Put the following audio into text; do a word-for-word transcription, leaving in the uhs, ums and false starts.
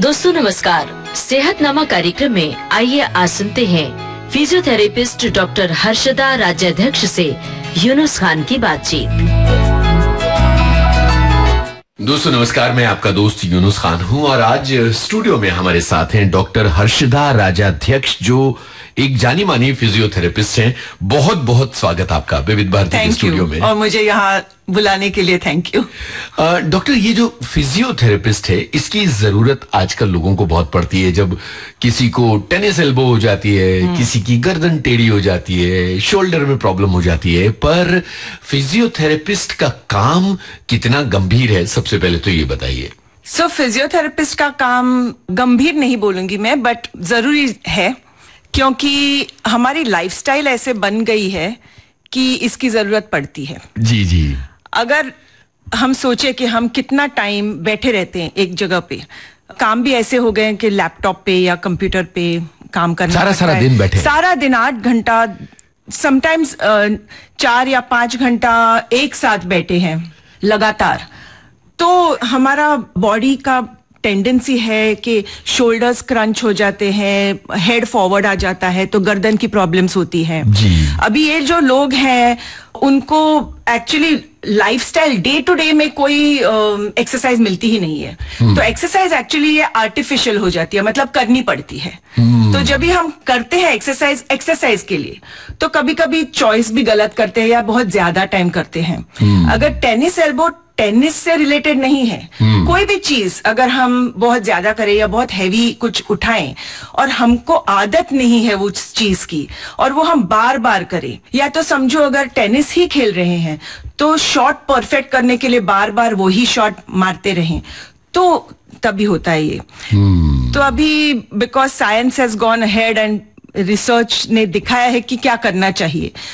दोस्तों नमस्कार। सेहतनामा कार्यक्रम में आइए आज सुनते हैं फिजियोथेरेपिस्ट डॉक्टर हर्षदा राज्याध्यक्ष से यूनुस खान की बातचीत। दोस्तों नमस्कार, मैं आपका दोस्त यूनुस खान हूं और आज स्टूडियो में हमारे साथ हैं डॉक्टर हर्षदा राज्याध्यक्ष, जो एक जानी मानी फिजियोथेरेपिस्ट हैं। बहुत बहुत स्वागत आपका विविध भारती के स्टूडियो में, और मुझे यहाँ बुलाने के लिए थैंक यू। डॉक्टर, ये जो फिजियोथेरेपिस्ट है, इसकी जरूरत आजकल लोगों को बहुत पड़ती है। जब किसी को टेनिस एल्बो हो जाती है, किसी की गर्दन टेढ़ी हो जाती है, शोल्डर में प्रॉब्लम हो जाती है, पर फिजियोथेरेपिस्ट का काम कितना गंभीर है, सबसे पहले तो ये बताइए। सो फिजियोथेरेपिस्ट का काम गंभीर नहीं बोलूंगी मैं, बट जरूरी है, क्योंकि हमारी लाइफस्टाइल ऐसे बन गई है कि इसकी जरूरत पड़ती है। जी जी। अगर हम सोचे कि हम कितना टाइम बैठे रहते हैं एक जगह पे, काम भी ऐसे हो गए हैं कि लैपटॉप पे या कंप्यूटर पे काम करना, सारा सारा दिन बैठे, सारा दिन आठ घंटा, समटाइम्स चार या पांच घंटा एक साथ बैठे हैं लगातार, तो हमारा बॉडी का टेंडेंसी है कि शोल्डर्स क्रंच हो जाते हैं, हेड फॉरवर्ड आ जाता है, तो गर्दन की प्रॉब्लम्स होती हैं। अभी ये जो लोग हैं उनको actually lifestyle day to day में कोई एक्सरसाइज uh, मिलती ही नहीं है, तो एक्सरसाइज एक्चुअली ये आर्टिफिशियल हो जाती है, मतलब करनी पड़ती है। तो जब भी हम करते हैं एक्सरसाइज एक्सरसाइज के लिए, तो कभी कभी चॉइस भी गलत करते हैं या बहुत ज्यादा टाइम करते हैं। अगर टेनिस एल्बो टेनिस से रिलेटेड नहीं है, कोई भी चीज अगर हम बहुत ज्यादा करें या बहुत हैवी कुछ उठाएं और हमको आदत नहीं है वो चीज की, और वो हम बार बार करें, या तो समझो अगर टेनिस ही खेल रहे हैं तो शॉट परफेक्ट करने के लिए बार बार वो ही शॉट मारते रहें, तो तभी होता है ये। hmm. तो अभी because science has gone ahead and research ने दिखाया है कि क्या करना चाहिए,